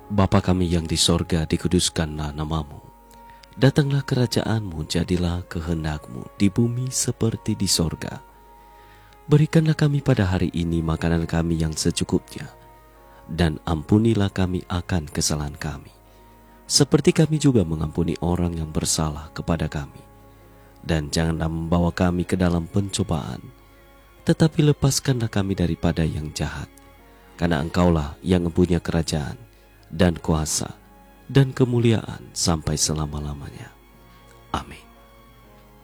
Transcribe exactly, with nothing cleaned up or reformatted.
Bapa kami yang di sorga, dikuduskanlah namamu. Datanglah kerajaanmu, jadilah kehendakmu di bumi seperti di sorga. Berikanlah kami pada hari ini makanan kami yang secukupnya, dan ampunilah kami akan kesalahan kami, seperti kami juga mengampuni orang yang bersalah kepada kami. Dan janganlah membawa kami ke dalam pencobaan, tetapi lepaskanlah kami daripada yang jahat. Karena Engkaulah yang mempunyai kerajaan dan kuasa dan kemuliaan sampai selama-lamanya. Amin.